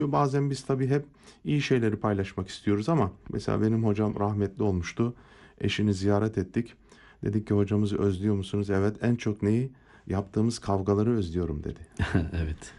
Bazen biz tabii hep iyi şeyleri paylaşmak istiyoruz ama mesela benim hocam rahmetli olmuştu. Eşini ziyaret ettik. Dedik ki hocamızı özlüyor musunuz? Evet, en çok neyi? Yaptığımız kavgaları özlüyorum dedi. Evet,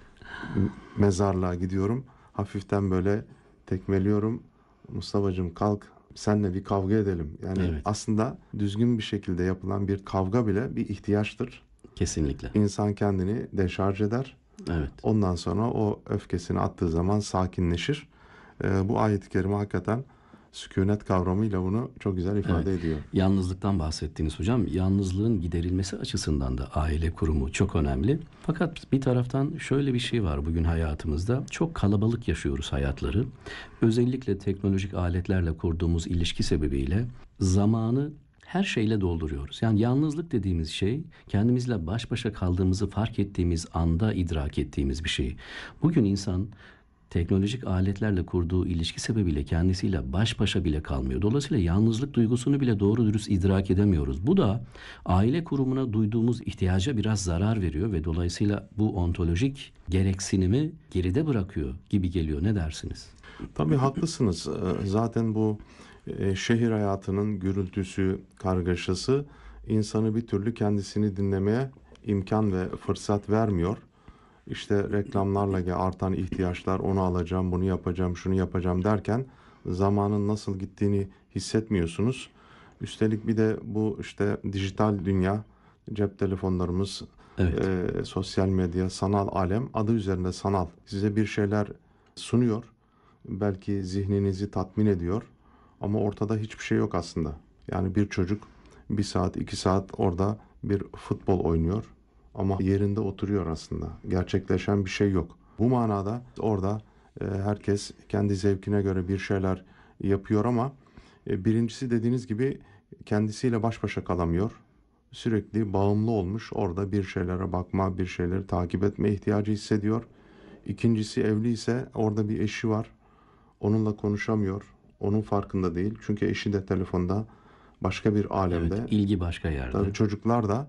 Mezarlığa gidiyorum. Hafiften böyle tekmeliyorum. Mustafa'cığım kalk, senle bir kavga edelim. Yani evet, aslında düzgün bir şekilde yapılan bir kavga bile bir ihtiyaçtır. kesinlikle. İnsan kendini deşarj eder. Evet. Ondan sonra o öfkesini attığı zaman sakinleşir. Bu ayet-i kerime hakikaten sükunet kavramıyla bunu çok güzel Evet. ifade ediyor. Yalnızlıktan bahsettiğiniz hocam, yalnızlığın giderilmesi açısından da aile kurumu çok önemli. Fakat bir taraftan şöyle bir şey var bugün hayatımızda. Çok kalabalık yaşıyoruz hayatları. Özellikle teknolojik aletlerle kurduğumuz ilişki sebebiyle zamanı her şeyle dolduruyoruz. Yani yalnızlık dediğimiz şey kendimizle baş başa kaldığımızı fark ettiğimiz anda idrak ettiğimiz bir şey. Bugün insan teknolojik aletlerle kurduğu ilişki sebebiyle kendisiyle baş başa bile kalmıyor. Dolayısıyla yalnızlık duygusunu bile doğru dürüst idrak edemiyoruz. Bu da aile kurumuna duyduğumuz ihtiyaca biraz zarar veriyor ve dolayısıyla bu ontolojik gereksinimi geride bırakıyor gibi geliyor. Ne dersiniz? Tabii haklısınız. Zaten bu şehir hayatının gürültüsü, kargaşası insanı bir türlü kendisini dinlemeye imkan ve fırsat vermiyor. İşte reklamlarla artan ihtiyaçlar, onu alacağım, bunu yapacağım, şunu yapacağım derken zamanın nasıl gittiğini hissetmiyorsunuz. Üstelik bir de bu işte dijital dünya, cep telefonlarımız, Evet, sosyal medya, sanal alem, adı üzerinde sanal. Size bir şeyler sunuyor. Belki zihninizi tatmin ediyor. Ama ortada hiçbir şey yok aslında. Yani bir çocuk 1 saat, 2 saat orada bir futbol oynuyor. Ama yerinde oturuyor aslında. Gerçekleşen bir şey yok. Bu manada orada herkes kendi zevkine göre bir şeyler yapıyor ama birincisi dediğiniz gibi kendisiyle baş başa kalamıyor. Sürekli bağımlı olmuş. Orada bir şeylere bakma, bir şeyleri takip etme ihtiyacı hissediyor. İkincisi evli ise orada bir eşi var. Onunla konuşamıyor. Onun farkında değil. Çünkü eşi de telefonda başka bir evet. alemde. İlgi başka Tabii yerde. çocuklar da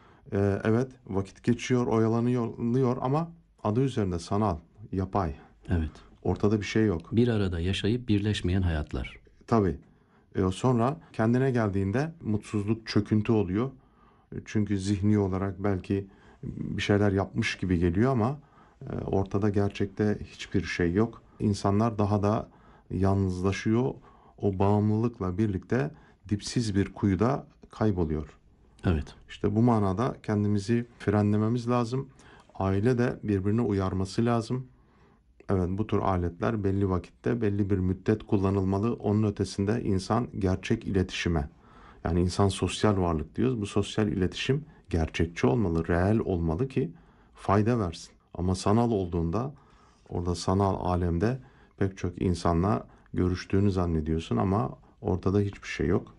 evet vakit geçiyor, oyalanıyor ama adı üzerinde sanal, yapay. Evet. Ortada bir şey yok. Bir arada yaşayıp birleşmeyen hayatlar. Tabii. Sonra kendine geldiğinde mutsuzluk, çöküntü oluyor. Çünkü zihni olarak belki bir şeyler yapmış gibi geliyor ama ortada gerçekte hiçbir şey yok. İnsanlar daha da yalnızlaşıyor. O bağımlılıkla birlikte dipsiz bir kuyuda kayboluyor. Evet. İşte bu manada kendimizi frenlememiz lazım. Aile de birbirine uyarması lazım. Evet, bu tür aletler belli vakitte, belli bir müddet kullanılmalı. Onun ötesinde insan gerçek iletişime, yani insan sosyal varlık diyoruz. Bu sosyal iletişim gerçekçi olmalı, reel olmalı ki fayda versin. Ama sanal olduğunda orada sanal alemde pek çok insanla görüştüğünü zannediyorsun ama ortada hiçbir şey yok.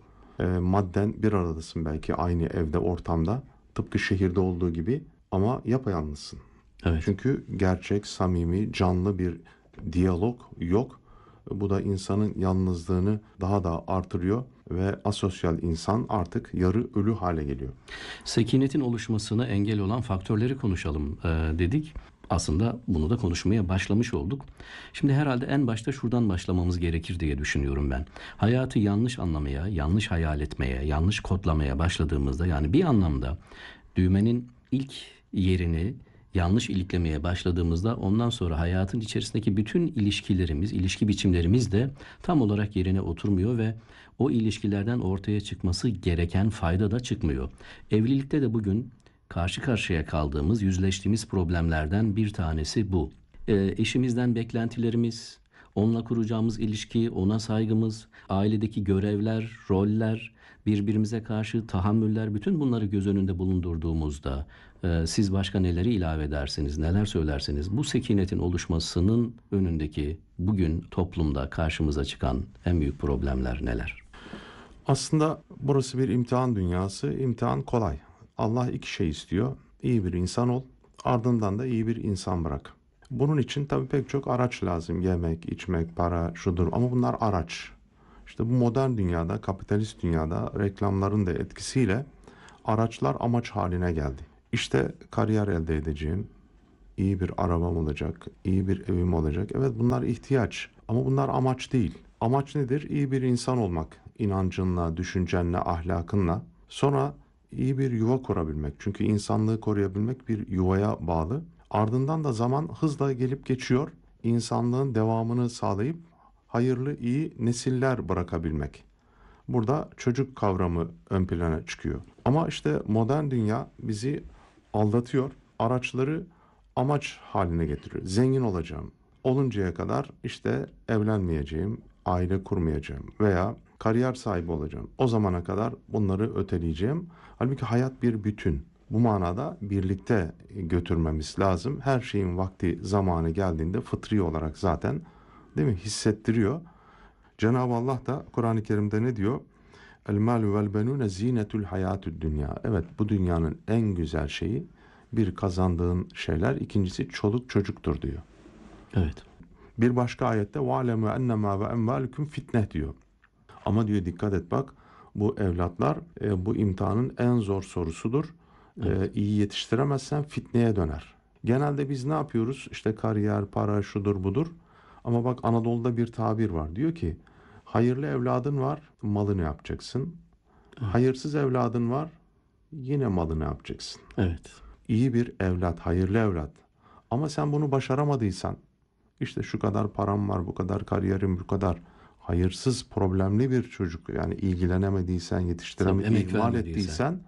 Madden bir aradasın belki aynı evde, ortamda. Tıpkı şehirde olduğu gibi ama yapayalnızsın. Evet. Çünkü gerçek, samimi, canlı bir diyalog yok. Bu da insanın yalnızlığını daha da artırıyor ve asosyal insan artık yarı ölü hale geliyor. Sekinetin oluşmasına engel olan faktörleri konuşalım dedik. Aslında bunu da konuşmaya başlamış olduk. Şimdi herhalde en başta şuradan başlamamız gerekir diye düşünüyorum ben. Hayatı yanlış anlamaya, yanlış hayal etmeye, yanlış kodlamaya başladığımızda yani bir anlamda düğmenin ilk yerini yanlış iliklemeye başladığımızda ondan sonra hayatın içerisindeki bütün ilişkilerimiz, ilişki biçimlerimiz de tam olarak yerine oturmuyor ve o ilişkilerden ortaya çıkması gereken fayda da çıkmıyor. Evlilikte de bugün karşı karşıya kaldığımız, yüzleştiğimiz problemlerden bir tanesi bu. Eşimizden beklentilerimiz, onunla kuracağımız ilişki, ona saygımız, ailedeki görevler, roller, birbirimize karşı tahammüller, bütün bunları göz önünde bulundurduğumuzda siz başka neleri ilave edersiniz, neler söylersiniz? Bu sekinetin oluşmasının önündeki bugün toplumda karşımıza çıkan en büyük problemler neler? Aslında burası bir imtihan dünyası. İmtihan kolay. Allah iki şey istiyor. İyi bir insan ol, ardından da iyi bir insan bırak. Bunun için tabii pek çok araç lazım. Yemek, içmek, para, şudur. Ama bunlar araç. İşte bu modern dünyada, kapitalist dünyada reklamların da etkisiyle araçlar amaç haline geldi. İşte kariyer elde edeceğim, iyi bir arabam olacak, iyi bir evim olacak. Evet, bunlar ihtiyaç ama bunlar amaç değil. Amaç nedir? İyi bir insan olmak. İnancınla, düşüncenle, ahlakınla. Sonra iyi bir yuva kurabilmek. Çünkü insanlığı koruyabilmek bir yuvaya bağlı. Ardından da zaman hızla gelip geçiyor. İnsanlığın devamını sağlayıp hayırlı, iyi nesiller bırakabilmek. Burada çocuk kavramı ön plana çıkıyor. Ama işte modern dünya bizi aldatıyor. Araçları amaç haline getiriyor. Zengin olacağım. Oluncaya kadar işte evlenmeyeceğim, aile kurmayacağım veya kariyer sahibi olacağım. O zamana kadar bunları öteleyeceğim. Halbuki hayat bir bütün. Bu manada birlikte götürmemiz lazım. Her şeyin vakti, zamanı geldiğinde fıtri olarak zaten, değil mi, hissettiriyor. Cenab-ı Allah da Kur'an-ı Kerim'de ne diyor? El malu vel benune zinetul hayatud dünya. Evet, bu dünyanın en güzel şeyi bir kazandığın şeyler, ikincisi çoluk çocuktur diyor. Evet. Bir başka ayette وَعْلَمُ اَنَّمَا وَاَنْوَالُكُمْ fitne diyor. Ama diyor dikkat et bak, bu evlatlar bu imtihanın en zor sorusudur. İyi yetiştiremezsen fitneye döner. Genelde biz ne yapıyoruz? İşte kariyer, para, şudur budur. Ama bak, Anadolu'da bir tabir var. Diyor ki hayırlı evladın var, malını yapacaksın. Hayırsız evladın var, yine malını yapacaksın. Evet. İyi bir evlat, hayırlı evlat. Ama sen bunu başaramadıysan, işte şu kadar param var, bu kadar kariyerim, bu kadar, hayırsız, problemli bir çocuk, yani ilgilenemediysen, Tabii, yetiştiremediysen, emek ihmal vermediysen. ettiysen,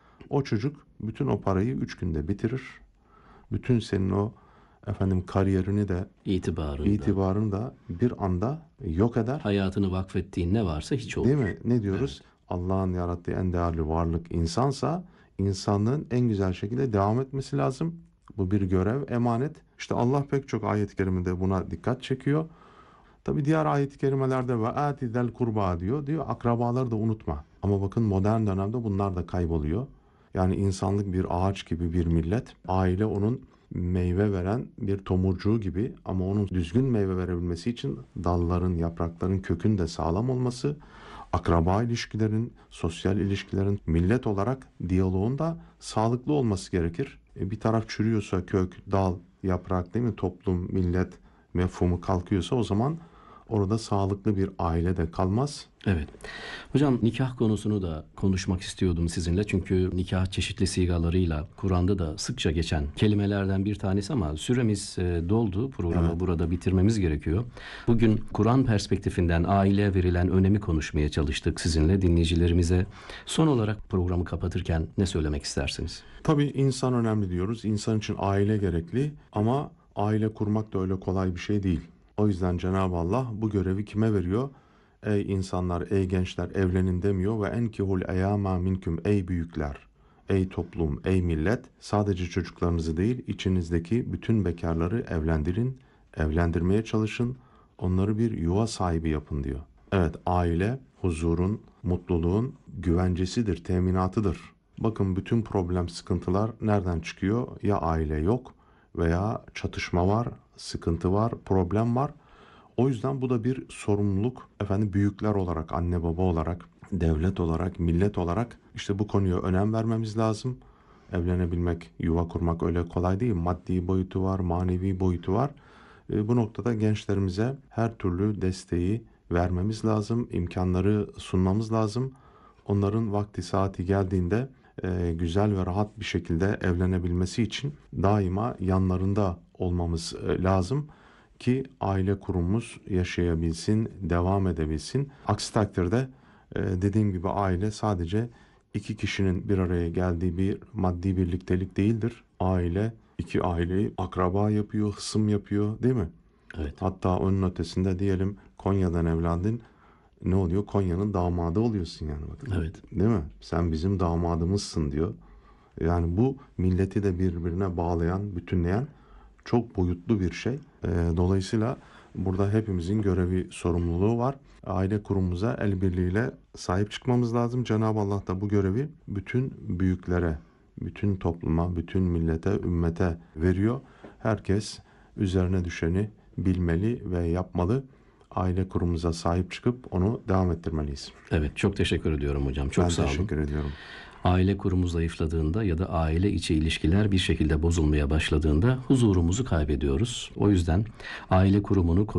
o çocuk bütün o parayı 3 günde bitirir. Bütün senin o kariyerini de, İtibarında. itibarını da bir anda yok eder. Hayatını vakfettiğin ne varsa hiç olur. Değil mi? Ne diyoruz? Allah'ın yarattığı en değerli varlık insansa, insanlığın en güzel şekilde devam etmesi lazım. Bu bir görev, emanet. İşte Allah pek çok ayet-i kerimede buna dikkat çekiyor. Tabi diğer ayet-i kerimelerde ve atizel kurba diyor. Diyor akrabaları da unutma. Ama bakın modern dönemde bunlar da kayboluyor. Yani insanlık bir ağaç gibi bir millet. Aile onun meyve veren bir tomurcuğu gibi, ama onun düzgün meyve verebilmesi için dalların, yaprakların, kökün de sağlam olması, akraba ilişkilerin, sosyal ilişkilerin, millet olarak diyaloğun da sağlıklı olması gerekir. Bir taraf çürüyorsa kök, dal, yaprak, değil mi? Toplum, millet mefhumu kalkıyorsa o zaman orada sağlıklı bir aile de kalmaz. Evet. Hocam, nikah konusunu da konuşmak istiyordum sizinle. Çünkü nikah çeşitli sigalarıyla Kur'an'da da sıkça geçen kelimelerden bir tanesi ama süremiz doldu. Programı Evet. burada bitirmemiz gerekiyor. Bugün Kur'an perspektifinden aileye verilen önemi konuşmaya çalıştık sizinle, dinleyicilerimize. Son olarak programı kapatırken ne söylemek istersiniz? Tabii insan önemli diyoruz. İnsan için aile gerekli ama aile kurmak da öyle kolay bir şey değil. O yüzden Cenab-ı Allah bu görevi kime veriyor? Ey insanlar, ey gençler, evlenin demiyor ve enkihul eyama minküm, ey büyükler, ey toplum, ey millet, sadece çocuklarınızı değil, içinizdeki bütün bekarları evlendirin, evlendirmeye çalışın, onları bir yuva sahibi yapın diyor. Evet, aile huzurun, mutluluğun güvencesidir, teminatıdır. Bakın, bütün problem, sıkıntılar nereden çıkıyor? Ya aile yok veya çatışma var, sıkıntı var, problem var. O yüzden bu da bir sorumluluk. Büyükler olarak, anne baba olarak, devlet olarak, millet olarak işte bu konuya önem vermemiz lazım. Evlenebilmek, yuva kurmak öyle kolay değil. Maddi boyutu var, manevi boyutu var. Bu noktada gençlerimize her türlü desteği vermemiz lazım, imkanları sunmamız lazım. Onların vakti saati geldiğinde güzel ve rahat bir şekilde evlenebilmesi için daima yanlarında olmamız lazım ki aile kurumumuz yaşayabilsin, devam edebilsin. Aksi takdirde dediğim gibi aile sadece iki kişinin bir araya geldiği bir maddi birliktelik değildir. Aile iki aileyi akraba yapıyor, hısım yapıyor, değil mi? Evet. Hatta onun ötesinde diyelim Konya'dan evlendin. Ne oluyor? Konya'nın damadı oluyorsun yani, bakın. Evet. Değil mi? Sen bizim damadımızsın diyor. Yani bu milleti de birbirine bağlayan, bütünleyen çok boyutlu bir şey. Dolayısıyla burada hepimizin görevi, sorumluluğu var. Aile kurumumuza el birliğiyle sahip çıkmamız lazım. Cenab-ı Allah da bu görevi bütün büyüklere, bütün topluma, bütün millete, ümmete veriyor. Herkes üzerine düşeni bilmeli ve yapmalı. Aile kurumumuza sahip çıkıp onu devam ettirmeliyiz. Evet, çok teşekkür ediyorum hocam. Çok Ben sağ olun. teşekkür ediyorum. Aile kurumu zayıfladığında ya da aile içi ilişkiler bir şekilde bozulmaya başladığında huzurumuzu kaybediyoruz. O yüzden aile kurumunu